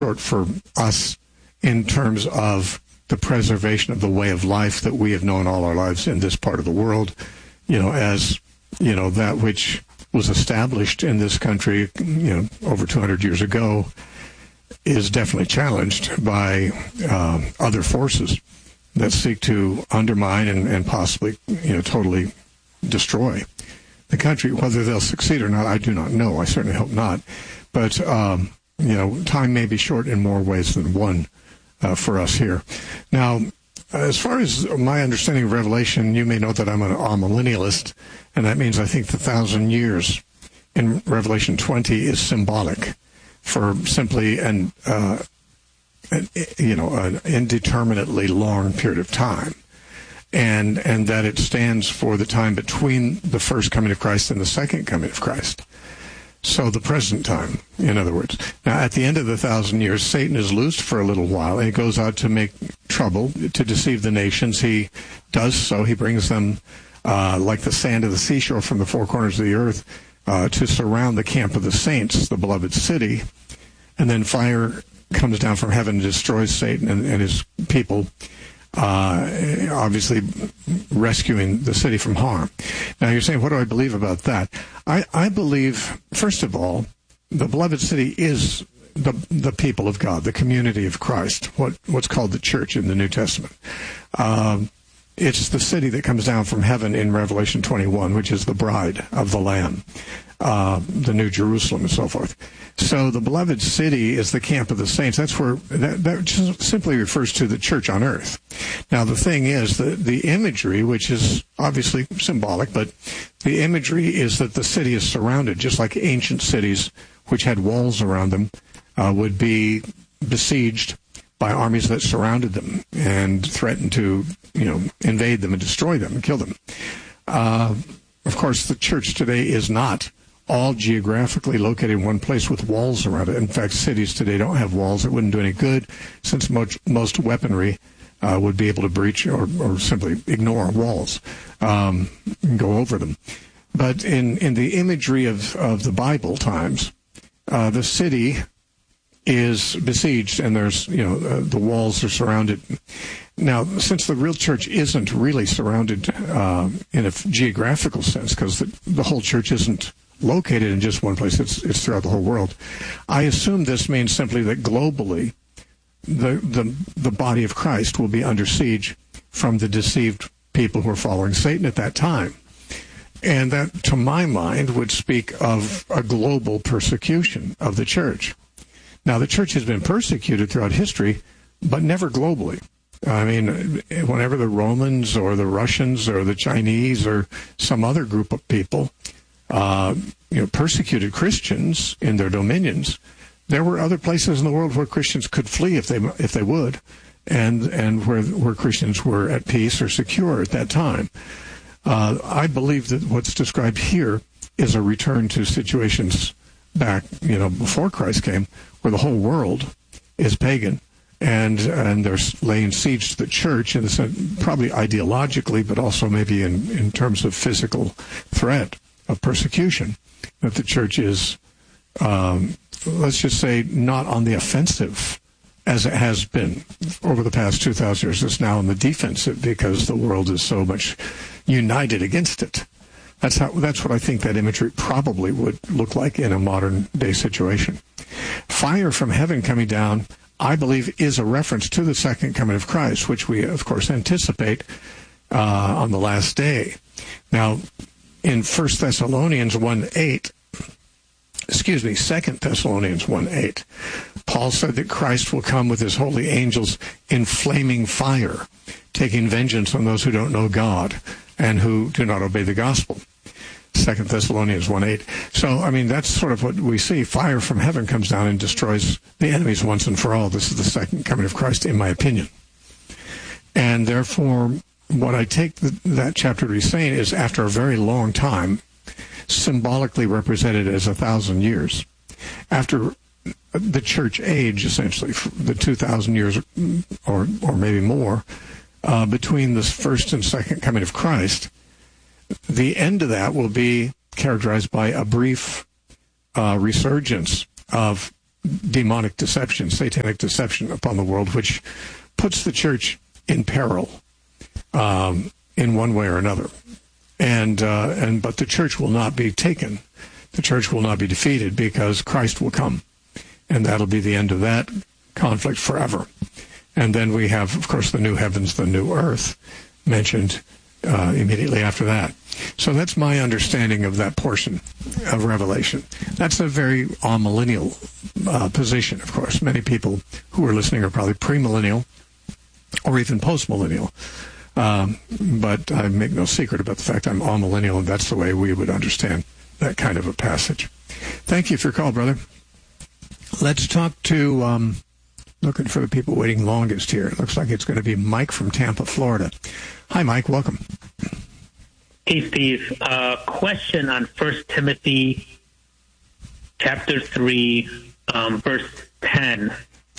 short for us in terms of the preservation of the way of life that we have known all our lives in this part of the world, as, that which was established in this country, over 200 years ago, is definitely challenged by other forces that seek to undermine and possibly, totally destroy the country. Whether they'll succeed or not, I do not know. I certainly hope not. But, time may be short in more ways than one for us here. Now, as far as my understanding of Revelation, you may know that I'm an amillennialist, and that means I think the 1,000 years in Revelation 20 is symbolic for simply an indeterminately long period of time, and that it stands for the time between the first coming of Christ and the second coming of Christ. So the present time, in other words. Now, at the end of the 1,000 years, Satan is loosed for a little while, and he goes out to make trouble, to deceive the nations. He does so. He brings them, like the sand of the seashore from the four corners of the earth, to surround the camp of the saints, the beloved city. And then fire comes down from heaven and destroys Satan and his people, obviously rescuing the city from harm. Now you're saying, what do I believe about that? I believe, first of all, the beloved city is the people of God, the community of Christ, what's called the church in the New Testament. It's the city that comes down from heaven in Revelation 21, which is the bride of the Lamb, the New Jerusalem and so forth. So the beloved city is the camp of the saints. That's where that just simply refers to the church on earth. Now the thing is, the imagery, which is obviously symbolic, but the imagery is that the city is surrounded, just like ancient cities which had walls around them would be besieged by armies that surrounded them and threatened to, invade them and destroy them and kill them. Of course, the church today is not all geographically located in one place with walls around it. In fact, cities today don't have walls. It wouldn't do any good, since most weaponry would be able to breach or simply ignore walls and go over them. But in the imagery of the Bible times, the city is besieged, and there's, the walls are surrounded. Now, since the real church isn't really surrounded in a geographical sense, because the whole church isn't located in just one place, it's throughout the whole world, I assume this means simply that globally the body of Christ will be under siege from the deceived people who are following Satan at that time. And that, to my mind, would speak of a global persecution of the church. Now, the church has been persecuted throughout history, but never globally. I mean, whenever the Romans or the Russians or the Chinese or some other group of people persecuted Christians in their dominions, there were other places in the world where Christians could flee if they would, and where Christians were at peace or secure at that time. I believe that what's described here is a return to situations back, before Christ came, where the whole world is pagan, and they're laying siege to the church, in the sense, probably ideologically, but also maybe in terms of physical threat of persecution, that the church is, let's just say, not on the offensive as it has been over the past 2,000 years. It's now on the defensive because the world is so much united against it. That's what I think that imagery probably would look like in a modern day situation. Fire from heaven coming down, I believe, is a reference to the second coming of Christ, which we, of course, anticipate on the last day. Now, in 2 Thessalonians 1:8, Paul said that Christ will come with his holy angels in flaming fire, taking vengeance on those who don't know God and who do not obey the gospel. 2 Thessalonians 1:8. So, I mean, that's sort of what we see. Fire from heaven comes down and destroys the enemies once and for all. This is the second coming of Christ, in my opinion. And therefore, what I take that chapter to be saying is, after a very long time, symbolically represented as 1,000 years, after the church age, essentially, the 2,000 years or maybe more, between the first and second coming of Christ, the end of that will be characterized by a brief resurgence of demonic deception, satanic deception upon the world, which puts the church in peril in one way or another. But the church will not be taken. The church will not be defeated because Christ will come. And that'll be the end of that conflict forever. And then we have, of course, the new heavens, the new earth mentioned immediately after that. So that's my understanding of that portion of Revelation. That's a very amillennial position, of course. Many people who are listening are probably premillennial or even postmillennial. But I make no secret about the fact I'm amillennial, and that's the way we would understand that kind of a passage. Thank you for your call, brother. Let's talk to, looking for the people waiting longest here. It looks like it's going to be Mike from Tampa, Florida. Hi, Mike. Welcome. Hey, Steve. Question on 1 Timothy chapter 3, verse 10.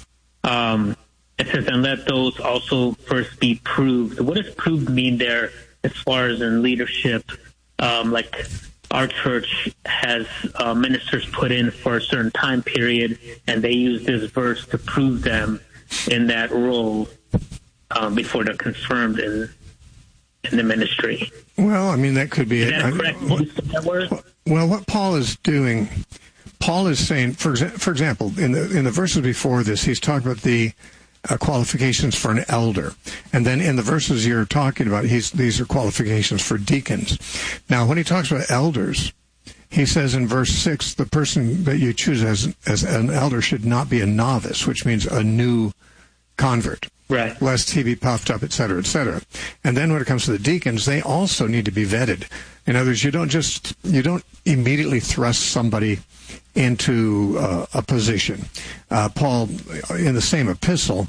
It says, and let those also first be proved. What does proved mean there as far as in leadership? Like our church has ministers put in for a certain time period, and they use this verse to prove them in that role before they're confirmed in the ministry. Well, I mean, that could be it. Is that correct use of that word? Well, what Paul is doing, Paul is saying, for example, in the verses before this, he's talking about the qualifications for an elder. And then in the verses you're talking about, these are qualifications for deacons. Now, when he talks about elders, he says in verse 6, the person that you choose as an elder should not be a novice, which means a new convert. Right. Lest he be puffed up, et cetera, et cetera. And then when it comes to the deacons, they also need to be vetted. In other words, you don't immediately thrust somebody into a position. Paul, in the same epistle,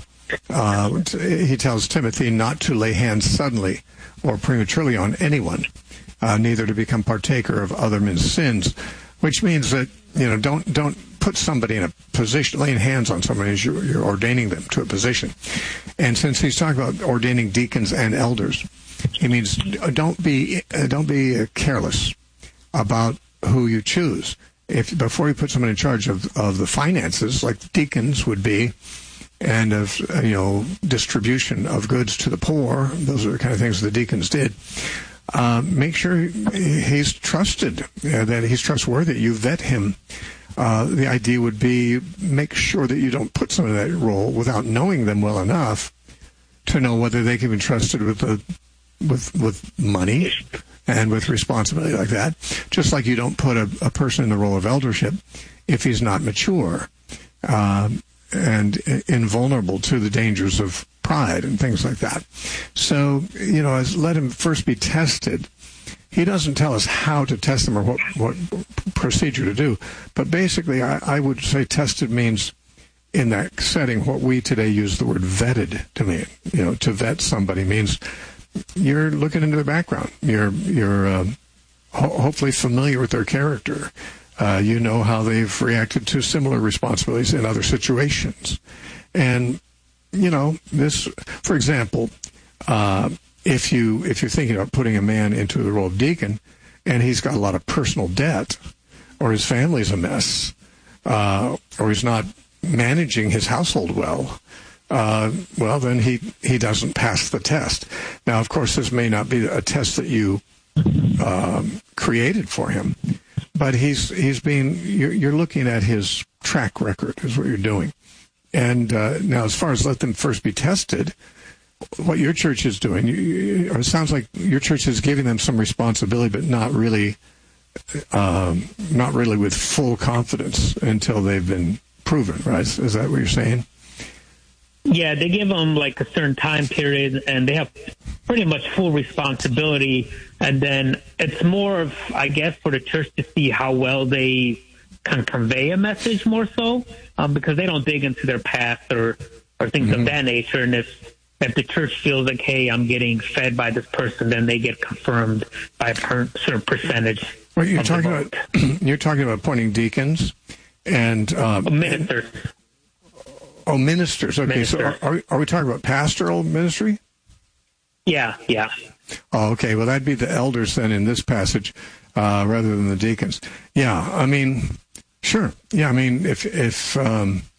he tells Timothy not to lay hands suddenly or prematurely on anyone, neither to become partaker of other men's sins, which means that, don't put somebody in a position, laying hands on somebody as you're ordaining them to a position. And since he's talking about ordaining deacons and elders, he means don't be careless about who you choose. If before you put someone in charge of the finances, like deacons would be, and of distribution of goods to the poor, those are the kind of things the deacons did. Make sure he's trusted, that he's trustworthy. You vet him. The idea would be make sure that you don't put someone in that role without knowing them well enough to know whether they can be trusted with money and with responsibility like that. Just like you don't put a person in the role of eldership if he's not mature and invulnerable to the dangers of pride and things like that. So, let him first be tested. He doesn't tell us how to test them or what procedure to do. But basically, I would say tested means, in that setting, what we today use the word vetted to mean. To vet somebody means you're looking into their background. You're hopefully familiar with their character. You know how they've reacted to similar responsibilities in other situations. And, this, for example, if you're thinking about putting a man into the role of deacon and he's got a lot of personal debt, or his family's a mess, or he's not managing his household well, then he doesn't pass the test. Now, of course, this may not be a test that you created for him, but you're looking at his track record is what you're doing. And now, as far as let them first be tested, what your church is doing, or it sounds like your church is giving them some responsibility, but not really with full confidence until they've been proven, right? Is that what you're saying? Yeah, they give them like a certain time period, and they have pretty much full responsibility. And then it's more of, I guess, for the church to see how well they kind of convey a message more so, because they don't dig into their past or things of that nature. And if the church feels like, hey, I'm getting fed by this person, then they get confirmed by a certain percentage. Well, you're talking about appointing deacons and ministers. Ministers. Okay, ministers. So are we talking about pastoral ministry? Yeah. Oh, okay. Well, that'd be the elders then in this passage, rather than the deacons. Yeah, I mean, Sure. Yeah, I mean, if